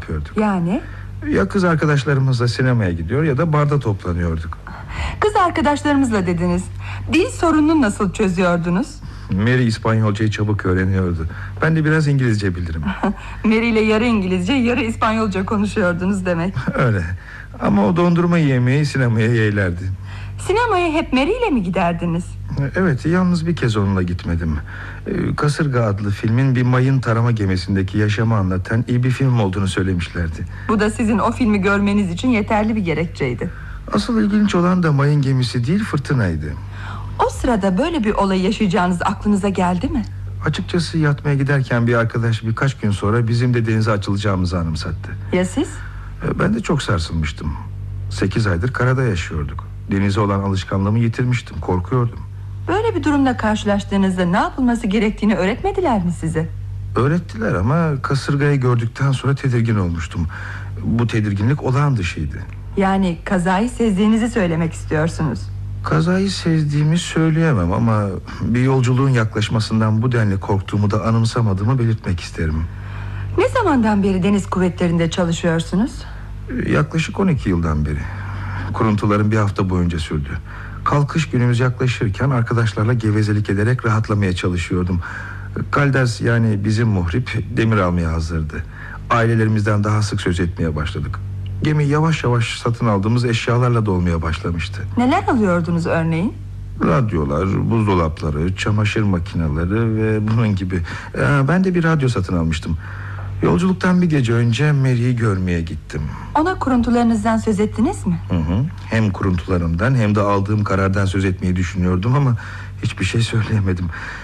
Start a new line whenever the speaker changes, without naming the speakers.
yapıyorduk.
Yani?
Ya kız arkadaşlarımızla sinemaya gidiyor ya da barda toplanıyorduk.
Kız arkadaşlarımızla dediniz. Dil sorununu nasıl çözüyordunuz?
Mary İspanyolcayı çabuk öğreniyordu. Ben de biraz İngilizce bilirim.
Mary ile yarı İngilizce yarı İspanyolca konuşuyordunuz demek.
Öyle. Ama o dondurma yemeği sinemaya yeğlerdi.
Sinemaya hep Mary ile mi giderdiniz?
Evet, yalnız bir kez onunla gitmedim. Kasırga adlı filmin bir mayın tarama gemisindeki yaşamı anlatan iyi bir film olduğunu söylemişlerdi.
Bu da sizin o filmi görmeniz için yeterli bir gerekçeydi.
Asıl ilginç olan da mayın gemisi değil, fırtınaydı.
O sırada böyle bir olay yaşayacağınız aklınıza geldi mi?
Açıkçası yatmaya giderken bir arkadaş birkaç gün sonra bizim de denize açılacağımızı anımsattı.
Ya siz?
Ben de çok sarsılmıştım. 8 aydır karada yaşıyorduk. Denize olan alışkanlığımı yitirmiştim, korkuyordum.
Böyle bir durumla karşılaştığınızda ne yapılması gerektiğini öğretmediler mi size?
Öğrettiler ama kasırgayı gördükten sonra tedirgin olmuştum. Bu tedirginlik olağan dışıydı.
Yani kazayı sezdiğinizi söylemek istiyorsunuz.
Kazayı sezdiğimi söyleyemem ama bir yolculuğun yaklaşmasından bu denli korktuğumu da anımsamadığımı belirtmek isterim.
Ne zamandan beri deniz kuvvetlerinde çalışıyorsunuz?
Yaklaşık 12 yıldan beri. Kuruntularım bir hafta boyunca sürdü. Kalkış günümüz yaklaşırken arkadaşlarla gevezelik ederek rahatlamaya çalışıyordum. Kalders, yani bizim muhrip, demir almaya hazırdı. Ailelerimizden daha sık söz etmeye başladık. Gemi yavaş yavaş satın aldığımız eşyalarla dolmaya başlamıştı.
Neler alıyordunuz örneğin?
Radyolar, buzdolapları, çamaşır makineleri ve bunun gibi. Ben de bir radyo satın almıştım. Yolculuktan bir gece önce Mary'i görmeye gittim.
Ona kuruntularınızdan söz ettiniz mi?
Hı. Hem kuruntularımdan hem de aldığım karardan söz etmeyi düşünüyordum ama hiçbir şey söyleyemedim.